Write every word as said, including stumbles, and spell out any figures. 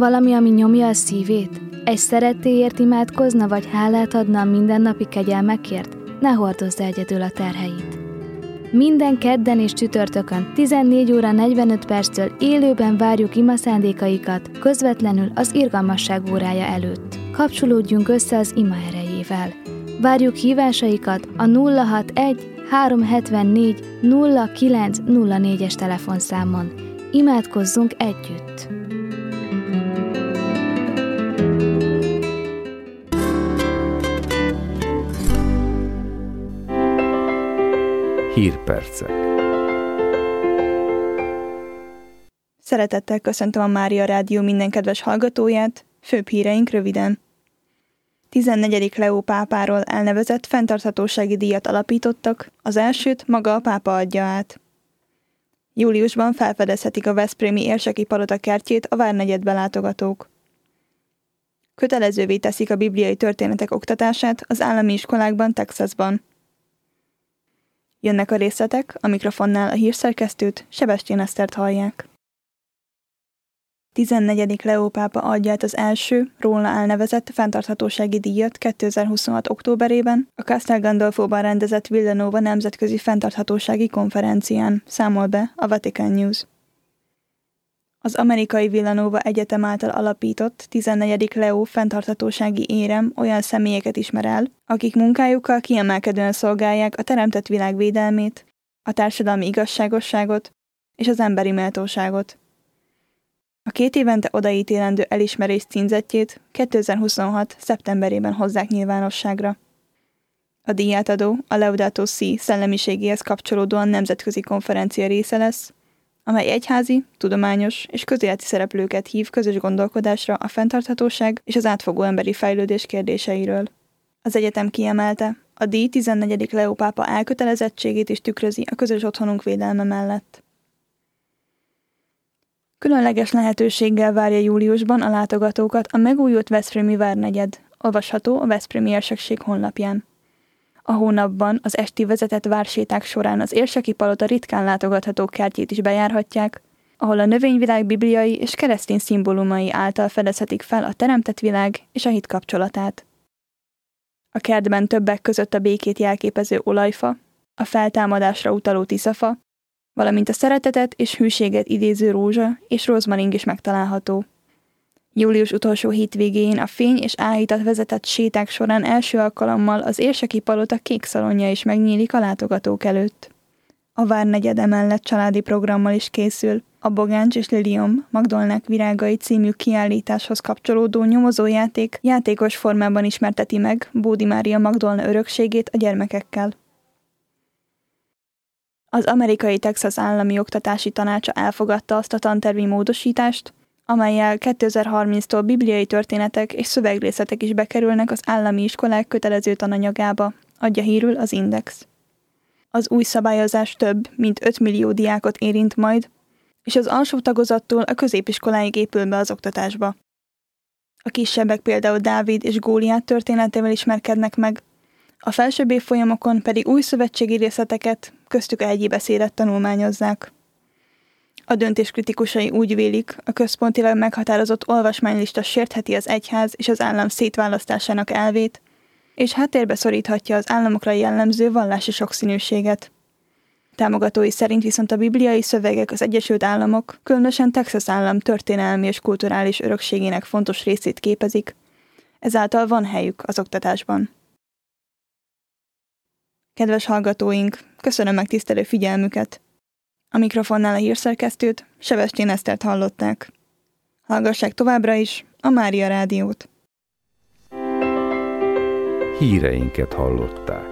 Valami, ami nyomja a szívét? Egy szerettéért imádkozna, vagy hálát adna a mindennapi kegyelmekért? Ne hordozz egyedül a terheit. Minden kedden és csütörtökön tizennégy óra negyvenöt perctől élőben várjuk ima szándékaikat közvetlenül az irgalmasság órája előtt. Kapcsolódjunk össze az ima erejével. Várjuk hívásaikat a nulla hatvanegy háromszázhetvennégy nulla kilenc nulla négyes telefonszámon. Imádkozzunk együtt! Hírpercek. Szeretettel köszöntöm a Mária Rádió minden kedves hallgatóját, főbb híreink röviden. tizennegyedik Leó pápáról elnevezett fenntarthatósági díjat alapítottak, az elsőt maga a pápa adja át. Júliusban felfedezhetik a veszprémi érseki palota kertjét a várnegyedbe látogatók. Kötelezővé teszik a bibliai történetek oktatását az állami iskolákban Texasban. Jönnek a részletek, a mikrofonnál a hírszerkesztőt, Sebestyén Esztert hallják. tizennegyedik Leó pápa adja át az első, róla elnevezett fenntarthatósági díjat kétezer-huszonhat októberében a Castel Gandolfóban rendezett Villanova nemzetközi fenntarthatósági konferencián, számol be a Vatican News. Az amerikai Villanova Egyetem által alapított tizennegyedik Leó fenntarthatósági érem olyan személyeket ismer el, akik munkájukkal kiemelkedően szolgálják a teremtett világ védelmét, a társadalmi igazságosságot és az emberi méltóságot. A két évente odaítélendő elismerés címzettjét kétezer-huszonhat. szeptemberében hozzák nyilvánosságra. A díjátadó a Laudato Si szellemiségéhez kapcsolódóan nemzetközi konferencia része lesz, amely egyházi, tudományos és közéleti szereplőket hív közös gondolkodásra a fenntarthatóság és az átfogó emberi fejlődés kérdéseiről. Az egyetem kiemelte, a díj tizennegyedik Leó pápa elkötelezettségét is tükrözi a közös otthonunk védelme mellett. Különleges lehetőséggel várja júliusban a látogatókat a megújult veszprémi várnegyed, olvasható a Veszprémi Érsekség honlapján. A hónapban az esti vezetett várséták során az érseki palota ritkán látogatható kertjét is bejárhatják, ahol a növényvilág bibliai és keresztény szimbólumai által fedezhetik fel a teremtett világ és a hit kapcsolatát. A kertben többek között a békét jelképező olajfa, a feltámadásra utaló tiszafa, valamint a szeretetet és hűséget idéző rózsa és rozmaring is megtalálható. Július utolsó hétvégén a fény és áhítat vezetett séták során első alkalommal az érseki palota kék szalonja is megnyílik a látogatók előtt. A várnegyed emellett családi programmal is készül, a Bogáncs és Lilium Magdolnák virágai című kiállításhoz kapcsolódó nyomozójáték játékos formában ismerteti meg Bódi Mária Magdolna örökségét a gyermekekkel. Az amerikai Texas Állami Oktatási Tanácsa elfogadta azt a tantervi módosítást, amellyel kétezer-harminctól bibliai történetek és szövegrészletek is bekerülnek az állami iskolák kötelező tananyagába, adja hírül az Index. Az új szabályozás több, mint öt millió diákot érint majd, és az alsó tagozattól a középiskoláig épül be az oktatásba. A kisebbek például Dávid és Góliát történetével ismerkednek meg, a felsőbb évfolyamokon pedig új szövetségi részleteket, köztük egy beszédet tanulmányozzák. A döntés kritikusai úgy vélik, a központilag meghatározott olvasmánylista sértheti az egyház és az állam szétválasztásának elvét, és háttérbe szoríthatja az államokra jellemző vallási sokszínűséget. Támogatói szerint viszont a bibliai szövegek az Egyesült Államok, különösen Texas állam történelmi és kulturális örökségének fontos részét képezik, ezáltal van helyük az oktatásban. Kedves hallgatóink, köszönöm megtisztelő figyelmüket! A mikrofonnál a hírszerkesztőt, Sebestyén Esztert hallották. Hallgassák továbbra is a Mária Rádiót. Híreinket hallották.